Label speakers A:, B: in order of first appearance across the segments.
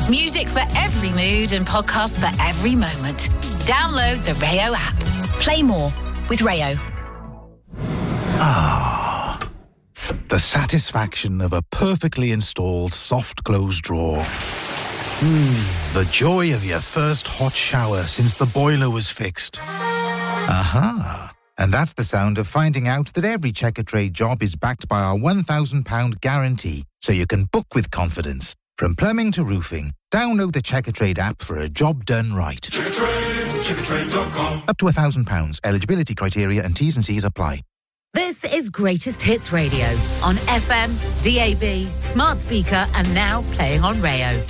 A: Music for every mood and podcasts for every moment. Download the Rayo app. Play more with Rayo.
B: The satisfaction of a perfectly installed soft close drawer. The joy of your first hot shower since the boiler was fixed. Aha! And that's the sound of finding out that every Checkatrade job is backed by our £1,000 guarantee, so you can book with confidence. From plumbing to roofing, download the Checkatrade app for a job done right. Checkatrade.com. Up to £1,000. Eligibility criteria and T's and C's apply.
C: This is Greatest Hits Radio on FM, DAB, smart speaker, and now playing on Rayo.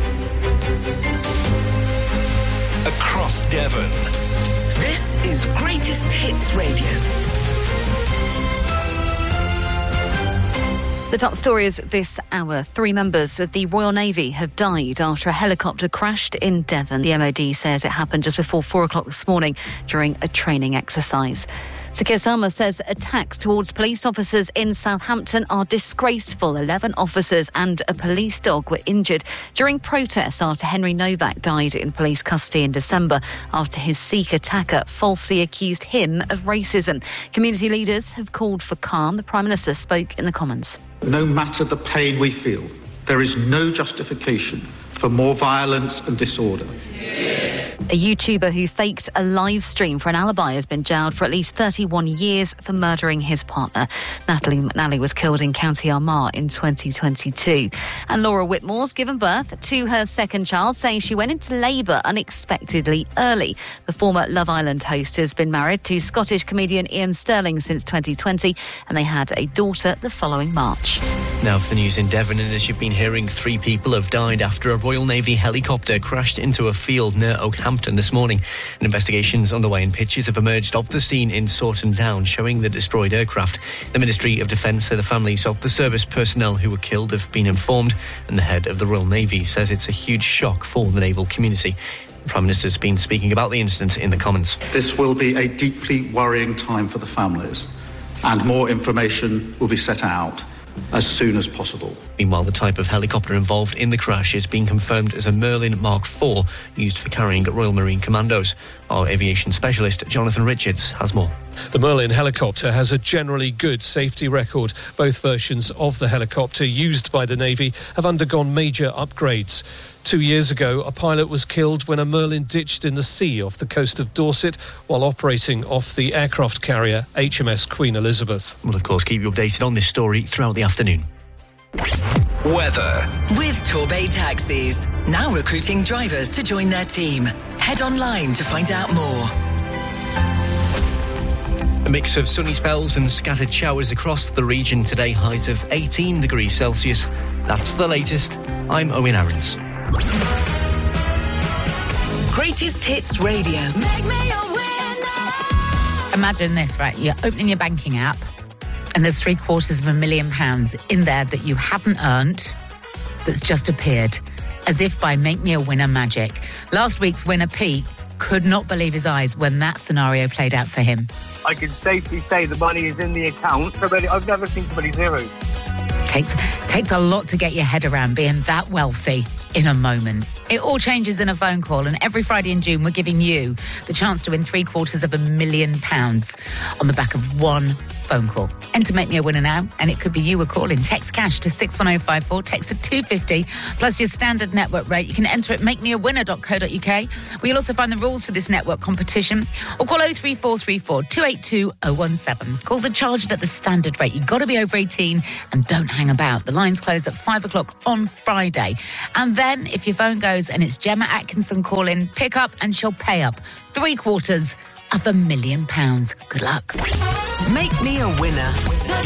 D: Across Devon, this is Greatest Hits Radio.
E: The top stories this hour. 3 members of the Royal Navy have died after a helicopter crashed in Devon. The MOD says it happened just before 4 o'clock this morning during a training exercise. Sir Keir Starmer says attacks towards police officers in Southampton are disgraceful. 11 officers and a police dog were injured during protests after Henry Novak died in police custody in December after his Sikh attacker falsely accused him of racism. Community leaders have called for calm. The Prime Minister spoke in the Commons.
F: No matter the pain we feel, there is no justification for more violence and disorder.
E: A YouTuber who faked a live stream for an alibi has been jailed for at least 31 years for murdering his partner. Natalie McNally was killed in County Armagh in 2022. And Laura Whitmore's given birth to her second child, saying she went into labour unexpectedly early. The former Love Island host has been married to Scottish comedian Ian Stirling since 2020, and they had a daughter the following March.
G: Now for the news in Devon, and as you've been hearing, 3 people have died after a Royal Navy helicopter crashed into a field near Oakhampton this morning. An investigation's underway and pictures have emerged of the scene in Sawton Down showing the destroyed aircraft. The Ministry of Defence said the families of the service personnel who were killed have been informed, and the head of the Royal Navy says it's a huge shock for the naval community. The Prime Minister's been speaking about the incident in the Commons.
F: This will be a deeply worrying time for the families, and more information will be set out as soon as possible.
G: Meanwhile, the type of helicopter involved in the crash is being confirmed as a Merlin Mark IV, used for carrying Royal Marine Commandos. Our aviation specialist, Jonathan Richards, has more.
H: The Merlin helicopter has a generally good safety record. Both versions of the helicopter used by the Navy have undergone major upgrades. 2 years ago, a pilot was killed when a Merlin ditched in the sea off the coast of Dorset while operating off the aircraft carrier HMS Queen Elizabeth.
G: We'll, of course, keep you updated on this story throughout the afternoon.
D: Weather.
I: With Torbay Taxis, now recruiting drivers to join their team. Head online to find out more.
G: A mix of sunny spells and scattered showers across the region today, highs of 18 degrees Celsius. That's the latest. I'm Owen Aarons.
I: Greatest Hits Radio. Make me a winner.
C: Imagine this, right? You're opening your banking app and there's £750,000 in there that you haven't earned that's just appeared, as if by Make Me a Winner magic. Last week's winner, Pete, could not believe his eyes when that scenario played out for him.
J: I can safely say the money is in the account. I've never seen so many zeros.
C: Takes a lot to get your head around being that wealthy in a moment. It all changes in a phone call, and every Friday in June we're giving you the chance to win £750,000 on the back of one phone call. Enter Make Me a Winner now, and it could be you we're calling. Text cash to 61054, text at 250 plus your standard network rate. You can enter at makemeawinner.co.uk. We'll also find the rules for this network competition, or call 03434 282 017. Calls are charged at the standard rate. You've got to be over 18 and don't hang about. The lines close at 5 o'clock on Friday. And then if your phone goes and it's Gemma Atkinson calling, pick up and she'll pay up £750,000. Good luck.
I: Make me a winner. The